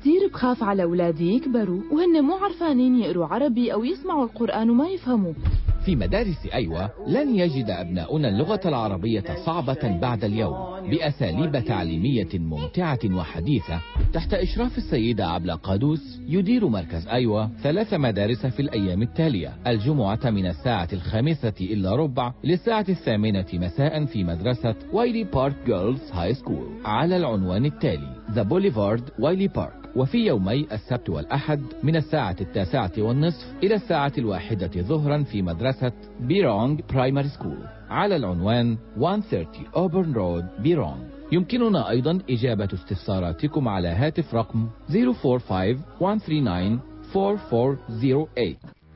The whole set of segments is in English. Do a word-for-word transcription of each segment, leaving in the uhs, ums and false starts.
كتير بخاف على أولادي يكبروا وهن مو عرفانين يقروا عربي أو يسمعوا القرآن وما يفهموا. في مدارس أيوة لن يجد أبناؤنا اللغة العربية صعبة بعد اليوم بأساليب تعليمية ممتعة وحديثة تحت إشراف السيدة عبلة قادوس. يدير مركز أيوة ثلاث مدارس في الأيام التالية: الجمعة من الساعة الخامسة إلا ربع للساعة الثامنة مساء في مدرسة وايلي بارك جيرلز هاي سكول على العنوان التالي: ذا بوليفارد وايلي بارك. وفي يومي السبت والأحد من الساعة التاسعة والنصف إلى الساعة الواحدة ظهرا في مدرسة بيرونغ برايمري سكول على العنوان مئة وثلاثين أوبرن رود بيرونغ. يمكننا أيضا إجابة استفساراتكم على هاتف رقم صفر أربعة خمسة واحد ثلاثة تسعة أربعة أربعة صفر ثمانية.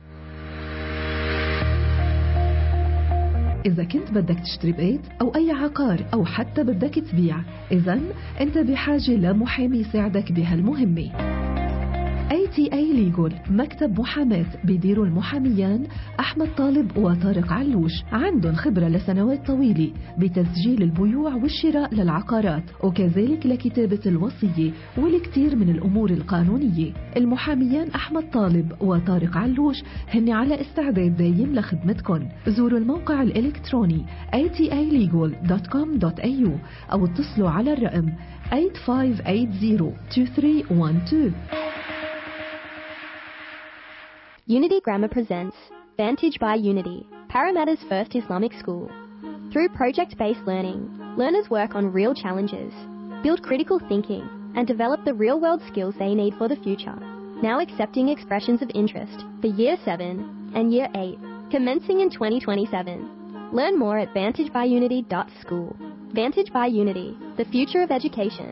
إذا كنت بدك تشتري بيت أو أي عقار أو حتى بدك تبيع، إذن أنت بحاجة لمحامي يساعدك بهالمهمة. إيه تي إيه Legal مكتب محاماة بيديروا المحاميان أحمد طالب وطارق علوش. عندهم خبرة لسنوات طويلة بتسجيل البيوع والشراء للعقارات وكذلك لكتابة الوصية والكثير من الأمور القانونية. المحاميان أحمد طالب وطارق علوش هن على استعداد دايم لخدمتكم. زوروا الموقع الإلكتروني إيه تي إيه ليجل دوت كوم دوت إيه يو أو اتصلوا على الرقم ثمانية خمسة ثمانية صفر اثنين ثلاثة واحد اثنين. Unity Grammar presents Vantage by Unity, Parramatta's first Islamic school. Through project-based learning, learners work on real challenges, build critical thinking, and develop the real-world skills they need for the future. Now accepting expressions of interest for Year seven and Year eight, commencing in twenty twenty-seven. Learn more at vantage by unity dot school. Vantage by Unity, the future of education.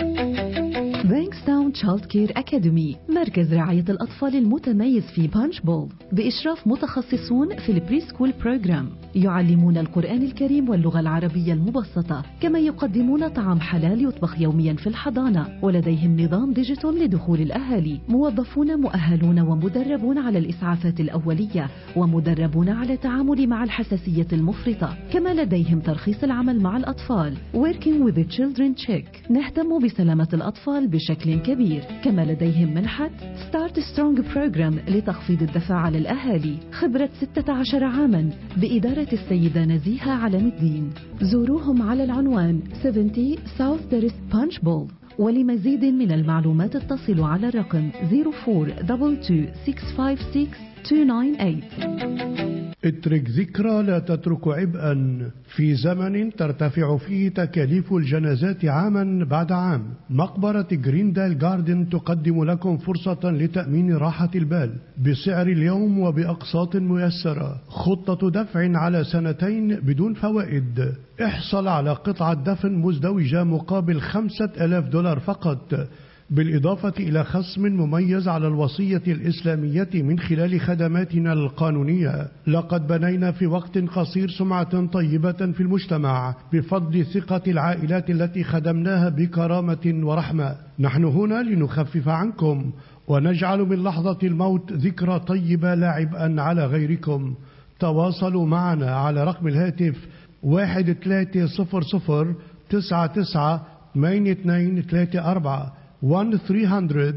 بانكستاون تشايلد كير أكاديمي، مركز رعاية الأطفال المتميز في بانش بول بإشراف متخصصون في البري سكول بروجرام. يعلمون القرآن الكريم واللغة العربية المبسطة، كما يقدمون طعام حلال يطبخ يوميا في الحضانة، ولديهم نظام ديجيتال لدخول الأهالي. موظفون مؤهلون ومدربون على الإسعافات الأولية ومدربون على التعامل مع الحساسية المفرطة، كما لديهم ترخيص العمل مع الأطفال Working with the Children Check. نهتم بسلامة الأطفال بشكل كبير، كما لديهم منحة Start Strong Program لتخفيض الدفع على الأهالي. خبرة ستة عشر عاما بإدارة السيدة نزيهة علم الدين. زوروهم على العنوان سبعين South Terrace Punch Bowl. ولمزيد من المعلومات اتصلوا على الرقم صفر أربعة اثنين اثنين ستة خمسة ستة اثنين ثمانية ثمانية. اترك ذكرى لا تترك عبئا. في زمن ترتفع فيه تكاليف الجنازات عاما بعد عام، مقبرة جريندال جاردن تقدم لكم فرصة لتأمين راحة البال بسعر اليوم وبأقساط ميسرة. خطة دفع على سنتين بدون فوائد. احصل على قطعة دفن مزدوجة مقابل خمسة آلاف دولار فقط، بالإضافة إلى خصم مميز على الوصية الإسلامية من خلال خدماتنا القانونية. لقد بنينا في وقت قصير سمعة طيبة في المجتمع بفضل ثقة العائلات التي خدمناها بكرامة ورحمة. نحن هنا لنخفف عنكم ونجعل من لحظة الموت ذكرى طيبة لا عبئا على غيركم. تواصلوا معنا على رقم الهاتف واحد ثلاثة صفر صفر تسعة تسعة ثمانية اثنين ثلاثة أربعة واحد ثلاثمئة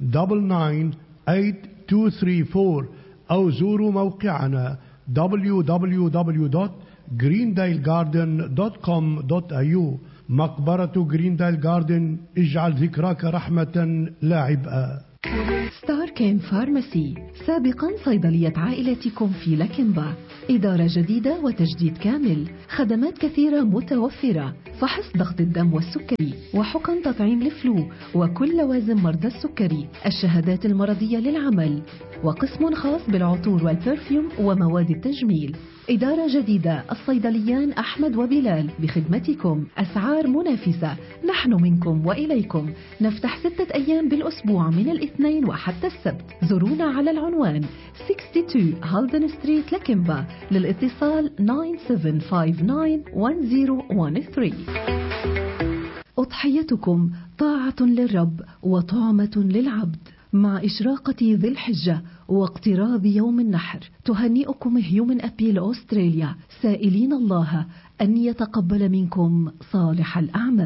تسعة تسعة ثمانية اثنين ثلاثة أربعة أو زوروا موقعنا دبليو دبليو دبليو دوت جريندايل جاردن دوت كوم دوت إيه يو. مقبرة جريندايل جاردن، اجعل ذكراك رحمة لا عبئا. ستار كين فارماسي، سابقا صيدلية عائلتكم في لكنبا. إدارة جديدة وتجديد كامل، خدمات كثيرة متوفرة، فحص ضغط الدم والسكري وحقن تطعيم الفلو وكل لوازم مرضى السكري، الشهادات المرضية للعمل، وقسم خاص بالعطور والبرفيوم ومواد التجميل. إدارة جديدة، الصيدليان أحمد وبلال بخدمتكم، أسعار منافسة، نحن منكم وإليكم. نفتح ستة أيام بالأسبوع من الاثنين وحتى السبت. زورونا على العنوان اثنين وستين هالدن ستريت لكنبا. للاتصال تسعة سبعة خمسة تسعة واحد صفر واحد ثلاثة. أضحيتكم طاعة للرب وطعمة للعبد. مع إشراقة ذي الحجة واقتراب يوم النحر، تهنئكم هيومن أبيل أستراليا، سائلين الله أن يتقبل منكم صالح الأعمال.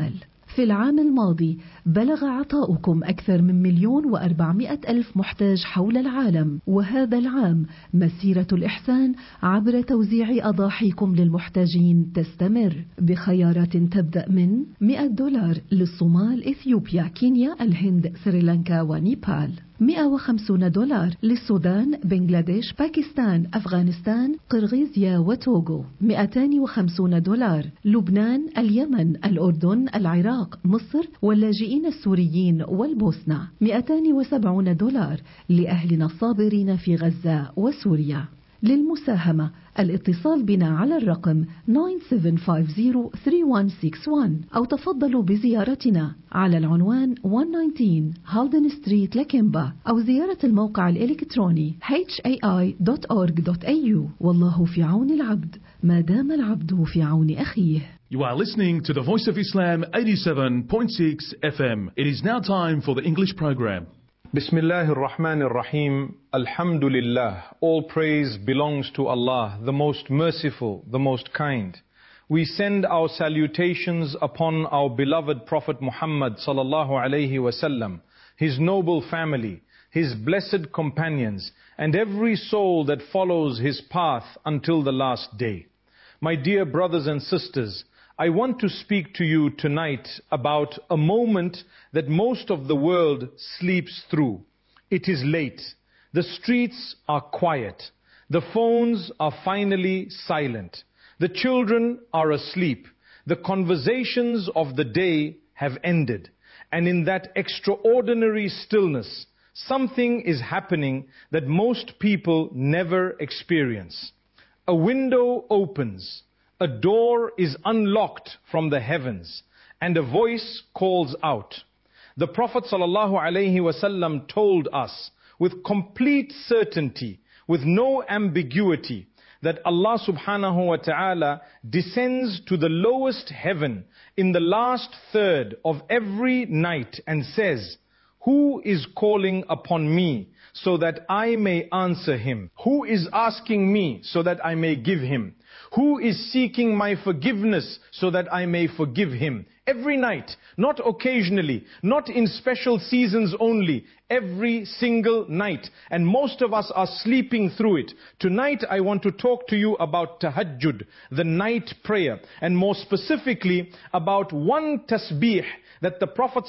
في العام الماضي بلغ عطاؤكم أكثر من مليون وأربعمائة ألف محتاج حول العالم، وهذا العام مسيرة الإحسان عبر توزيع أضاحيكم للمحتاجين تستمر بخيارات تبدأ من مئة دولار للصومال، إثيوبيا، كينيا، الهند، سريلانكا ونيبال، مئة وخمسين دولار للسودان، بنغلاديش، باكستان، أفغانستان، قرغيزيا وتوغو، مئتين وخمسين دولار لبنان، اليمن، الأردن، العراق، مصر واللاجئين السوريين والبوسنة، مئتين وسبعين دولار لأهلنا الصابرين في غزة وسوريا. للمساهمة الاتصال بنا على الرقم تسعة سبعة خمسة صفر ثلاثة واحد ستة واحد أو تفضلوا بزيارتنا على العنوان مئة وتسعة عشر هالدن ستريت لكيمبا، أو زيارة الموقع الإلكتروني إتش إيه آي دوت أورج دوت إيه يو. والله في عون العبد ما دام العبد في عون أخيه. You are listening to the Voice of Islam eighty-seven point six F M. It is now time for the English program. Bismillah ar-Rahman ar-Rahim. Alhamdulillah. All praise belongs to Allah, the most merciful, the most kind. We send our salutations upon our beloved Prophet Muhammad sallallahu alayhi wasallam, his noble family, his blessed companions, and every soul that follows his path until the last day. My dear brothers and sisters, I want to speak to you tonight about a moment that most of the world sleeps through. It is late. The streets are quiet. The phones are finally silent. The children are asleep. The conversations of the day have ended. And in that extraordinary stillness, something is happening that most people never experience. A window opens. A door is unlocked from the heavens, and a voice calls out. The Prophet ﷺ told us with complete certainty, with no ambiguity, that Allah subhanahu wa ta'ala descends to the lowest heaven in the last third of every night and says, "Who is calling upon me so that I may answer him? Who is asking me so that I may give him? Who is seeking my forgiveness so that I may forgive him?" Every night, not occasionally, not in special seasons only, every single night. And most of us are sleeping through it. Tonight I want to talk to you about tahajjud, the night prayer, and more specifically about one tasbih that the Prophet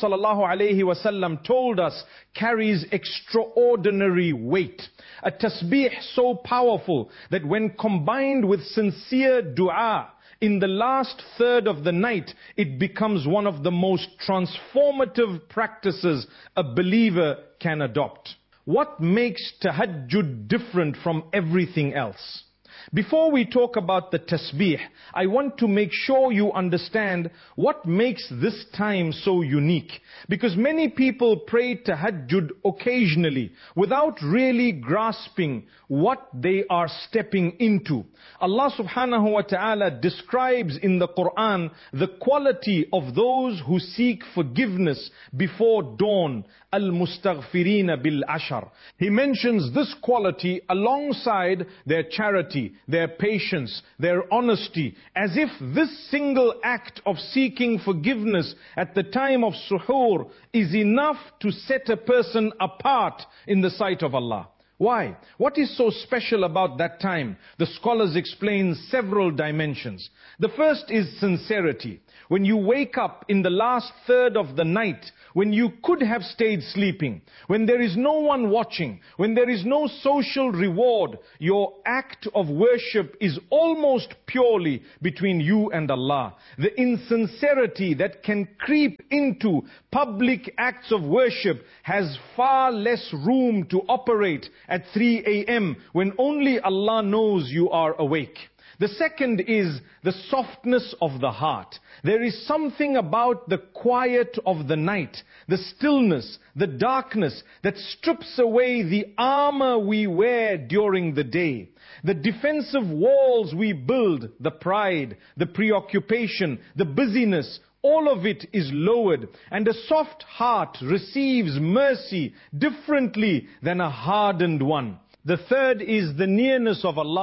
ﷺ told us carries extraordinary weight. A tasbih so powerful that when combined with sincere dua in the last third of the night, it becomes one of the most transformative practices a believer can adopt. What makes tahajjud different from everything else? Before we talk about the tasbih, I want to make sure you understand what makes this time so unique. Because many people pray tahajjud occasionally without really grasping what they are stepping into. Allah subhanahu wa ta'ala describes in the Quran the quality of those who seek forgiveness before dawn. Al-mustaghfirina bil-ashar. He mentions this quality alongside their charity, their patience, their honesty, as if this single act of seeking forgiveness at the time of suhoor is enough to set a person apart in the sight of Allah. Why? What is so special about that time? The scholars explain several dimensions. The first is sincerity. When you wake up in the last third of the night, when you could have stayed sleeping, when there is no one watching, when there is no social reward, your act of worship is almost purely between you and Allah. The insincerity that can creep into public acts of worship has far less room to operate at three a m when only Allah knows you are awake. The second is the softness of the heart. There is something about the quiet of the night, the stillness, the darkness that strips away the armor we wear during the day. The defensive walls we build, the pride, the preoccupation, the busyness, all of it is lowered, and a soft heart receives mercy differently than a hardened one. The third is the nearness of Allah.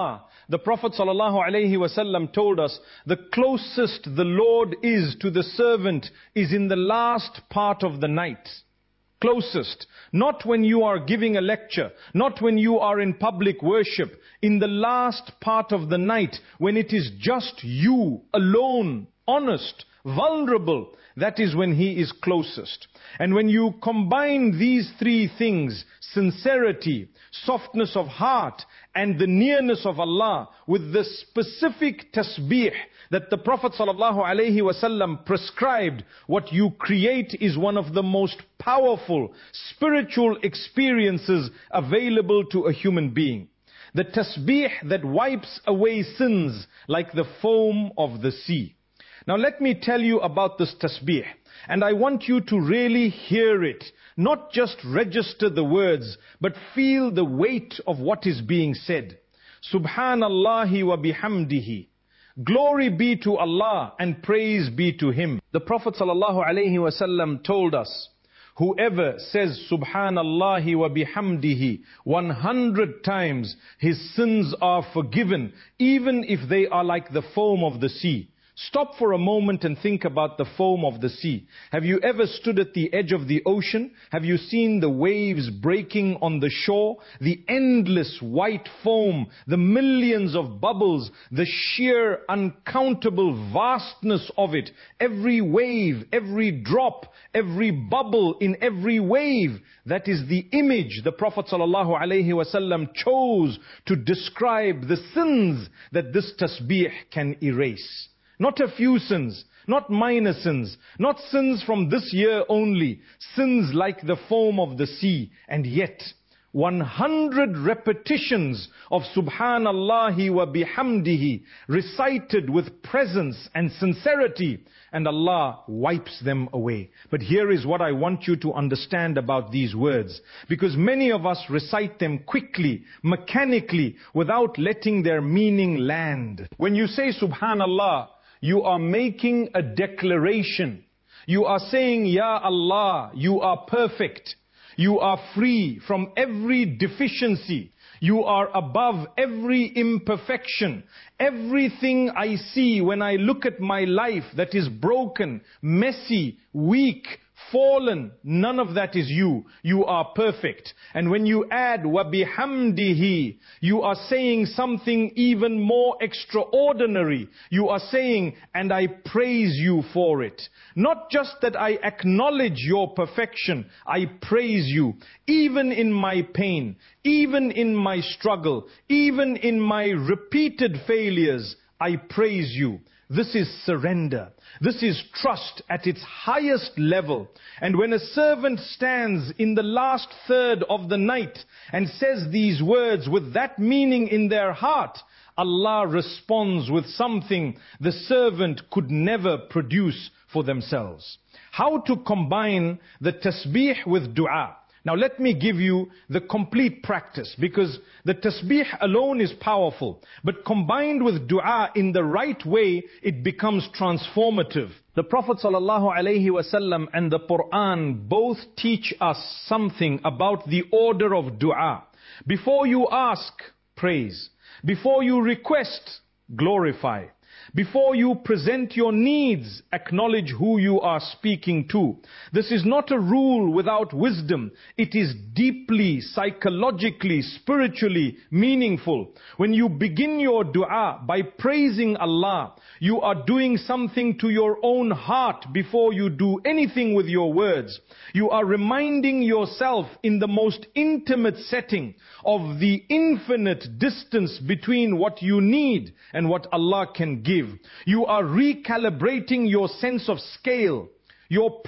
the Prophet ﷺ told us, the closest the Lord is to the servant is in the last part of the night. Closest. Not when you are giving a lecture, not when you are in public worship. In the last part of the night, when it is just you, alone, honest, vulnerable, that is when He is closest. And when you combine these three things, sincerity, softness of heart, and the nearness of Allah, with the specific tasbih that the Prophet ﷺ prescribed, what you create is one of the most powerful spiritual experiences available to a human being. The tasbih that wipes away sins like the foam of the sea. Now let me tell you about this tasbih, and I want you to really hear it. Not just register the words, but feel the weight of what is being said. Subhanallahi wa bihamdihi. Glory be to Allah and praise be to Him. The Prophet ﷺ told us, whoever says Subhanallahi wa bihamdihi one hundred times, his sins are forgiven, even if they are like the foam of the sea. Stop for a moment and think about the foam of the sea. Have you ever stood at the edge of the ocean? Have you seen the waves breaking on the shore? The endless white foam, the millions of bubbles, the sheer uncountable vastness of it. Every wave, every drop, every bubble in every wave. That is the image the Prophet ﷺ chose to describe the sins that this tasbih can erase. Not a few sins, not minor sins, not sins from this year only, sins like the foam of the sea. And yet, one hundred repetitions of Subhanallahi wa bihamdihi recited with presence and sincerity, and Allah wipes them away. But here is what I want you to understand about these words, because many of us recite them quickly, mechanically, without letting their meaning land. When you say Subhanallah, you are making a declaration. You are saying, Ya Allah, you are perfect. You are free from every deficiency. You are above every imperfection. Everything I see when I look at my life that is broken, messy, weak, fallen, none of that is you. You are perfect. And when you add wa bihamdihi, you are saying something even more extraordinary. You are saying, and I praise you for it. Not just that I acknowledge your perfection, I praise you. Even in my pain, even in my struggle, even in my repeated failures, I praise you. This is surrender. This is trust at its highest level. And when a servant stands in the last third of the night and says these words with that meaning in their heart, Allah responds with something the servant could never produce for themselves. How to combine the tasbih with dua? Now let me give you the complete practice, because the tasbih alone is powerful, but combined with dua in the right way, it becomes transformative. The Prophet ﷺ and the Quran both teach us something about the order of dua. Before you ask, praise. Before you request, glorify. Before you present your needs, acknowledge who you are speaking to. This is not a rule without wisdom. It is deeply, psychologically, spiritually meaningful. When you begin your dua by praising Allah, you are doing something to your own heart before you do anything with your words. You are reminding yourself in the most intimate setting of the infinite distance between what you need and what Allah can give. You are recalibrating your sense of scale. Your